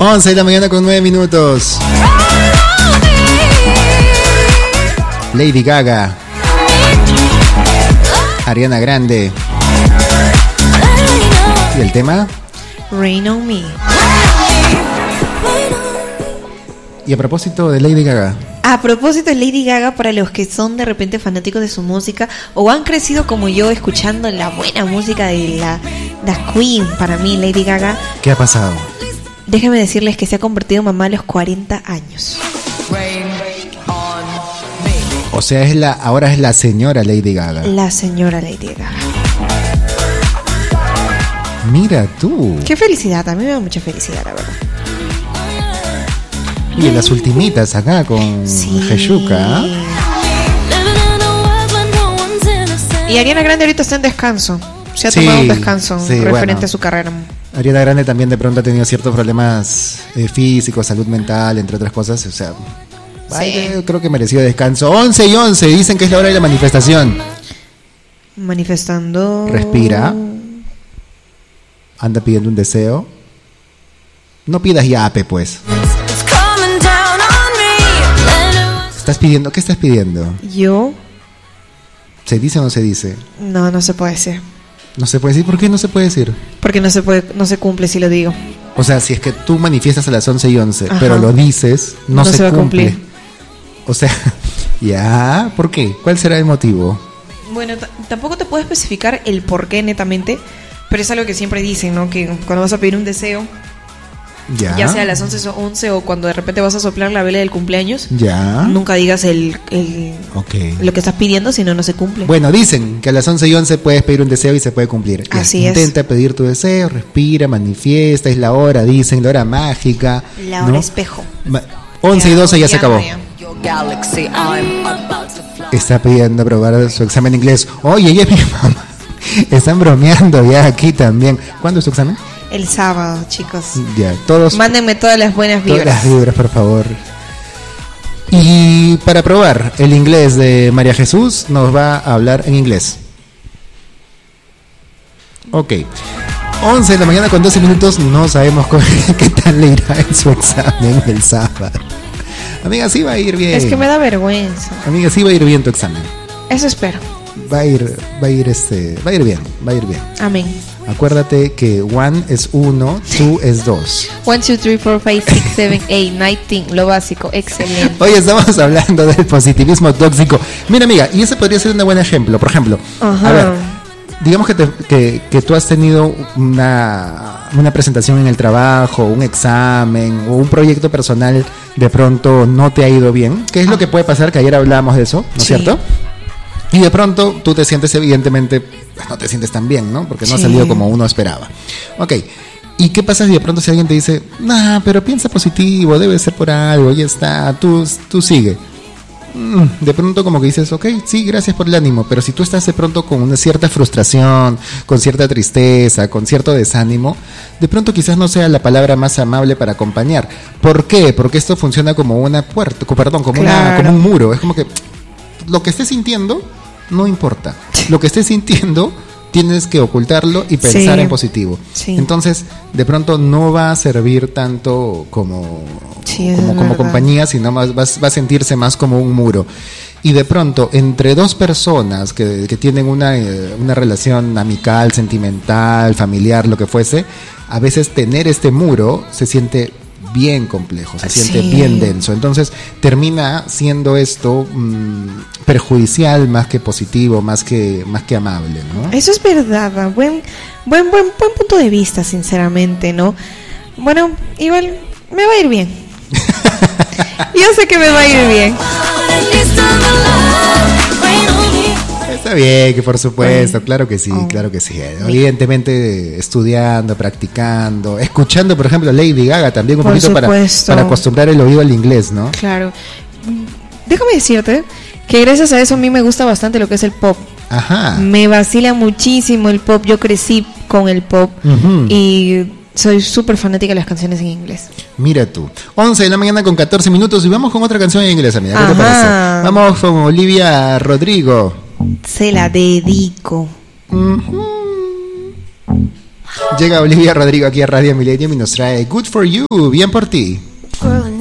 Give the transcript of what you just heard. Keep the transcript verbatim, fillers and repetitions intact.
once de la mañana con nueve minutos. Lady Gaga, Ariana Grande. ¿Y el tema? Rain on Me. Y a propósito de Lady Gaga. A propósito de Lady Gaga, para los que son de repente fanáticos de su música o han crecido como yo escuchando la buena música de la, la Queen, para mí Lady Gaga. ¿Qué ha pasado? Déjenme decirles que se ha convertido en mamá a los cuarenta años. O sea, es la ahora es la señora Lady Gaga. La señora Lady Gaga. Mira tú. Qué felicidad, a mí me da mucha felicidad, la verdad. Y las ultimitas acá con sí. Jeshuka. Y Ariana Grande ahorita está en descanso. Se ha sí, tomado un descanso sí, referente bueno. a su carrera. Ariana Grande también de pronto ha tenido ciertos problemas eh, físicos, salud mental, entre otras cosas. O sea, sí. ay, creo que mereció descanso. once y once, dicen que es la hora de la manifestación. Manifestando. Respira. Anda pidiendo un deseo. No pidas yape, pues. ¿Estás pidiendo? ¿Qué estás pidiendo? Yo. ¿Se dice o no se dice? No, no se puede decir. No se puede decir. ¿Por qué no se puede decir? Porque no se puede, no se cumple si lo digo. O sea, si es que tú manifiestas a las once y once, ajá, pero lo dices, no, no se, se va cumple. a cumplir. O sea, ya, ¿por qué? ¿Cuál será el motivo? Bueno, t- tampoco te puedo especificar el por qué netamente, pero es algo que siempre dicen, ¿no? Que cuando vas a pedir un deseo, Ya. ya sea a las once o once o cuando de repente vas a soplar la vela del cumpleaños, Ya. nunca digas el, el Okay. lo que estás pidiendo, si no, no se cumple. Bueno, dicen que a las once y once puedes pedir un deseo y se puede cumplir. Ya, Así es. Intenta pedir tu deseo, respira, manifiesta, es la hora, dicen, la hora mágica. La hora ¿no? espejo. Ma- once y doce ya, ya se acabó. no, ya. Está pidiendo aprobar su examen inglés. Oye, ella es mi mamá. Están bromeando ya aquí también. ¿Cuándo es tu examen? El sábado, chicos. Ya, todos. Mándenme todas las buenas Todas vibras. las vibras, por favor. Y para probar el inglés de María Jesús, nos va a hablar en inglés. Ok. once de la mañana con doce minutos, no sabemos cómo, qué tal le irá en su examen el sábado. Amiga, sí va a ir bien. Es que me da vergüenza. Amiga, sí va a ir bien tu examen. Eso espero. Va a ir, va a ir este, va a ir bien, va a ir bien. Amén. Acuérdate que one es uno, two es dos. one, two, three, four, five, six, seven, eight, nine, ten. Lo básico. Excelente. Hoy estamos hablando del positivismo tóxico. Mira, amiga, y ese podría ser un buen ejemplo. Por ejemplo, Ajá. a ver, digamos que, te, que, que tú has tenido una, una presentación en el trabajo, un examen o un proyecto personal, de pronto no te ha ido bien. ¿Qué es lo que puede pasar? Que ayer hablábamos de eso, ¿no es Sí. cierto? Y de pronto tú te sientes, evidentemente, pues no te sientes tan bien, ¿no? Porque no Sí. ha salido como uno esperaba. Ok. ¿Y qué pasa si de pronto si alguien te dice, nah, pero piensa positivo, debe ser por algo, ya está, tú, tú sigue? Mm, de pronto como que dices, ok, sí, gracias por el ánimo, pero si tú estás de pronto con una cierta frustración, con cierta tristeza, con cierto desánimo, de pronto quizás no sea la palabra más amable para acompañar. ¿Por qué? Porque esto funciona como una puerta, perdón, como, Claro. una, como un muro. Es como que lo que estés sintiendo no importa. Lo que estés sintiendo tienes que ocultarlo y pensar Sí. en positivo. Sí. Entonces, de pronto no va a servir tanto como, Sí, es como, como verdad. compañía, sino más va, va a sentirse más como un muro. Y de pronto, entre dos personas que, que tienen una, eh, una relación amical, sentimental, familiar, lo que fuese, a veces tener este muro se siente bien complejo, se siente Sí. bien denso. Entonces termina siendo esto mmm, perjudicial más que positivo, más que más que amable, ¿no? Eso es verdad. Buen, buen, buen, buen punto de vista, sinceramente, ¿no? Bueno, igual me va a ir bien. Yo sé que me va a ir bien. Está bien, que por supuesto, claro que sí, Oh. claro que sí. Evidentemente estudiando, practicando, escuchando, por ejemplo, Lady Gaga también un Por poquito para, supuesto. para acostumbrar el oído al inglés, ¿no? Claro. Déjame decirte que gracias a eso a mí me gusta bastante lo que es el pop. Ajá. Me vacila muchísimo el pop. Yo crecí con el pop Ujú. y soy súper fanática de las canciones en inglés. Mira tú. once de la mañana con catorce minutos y vamos con otra canción en inglés, amiga. ¿Qué te Ajá. parece? Vamos con Olivia Rodrigo. Se la dedico. Ujú. Llega Olivia Rodrigo aquí a Radio Millennium y nos trae Good For You, bien por ti. Girl,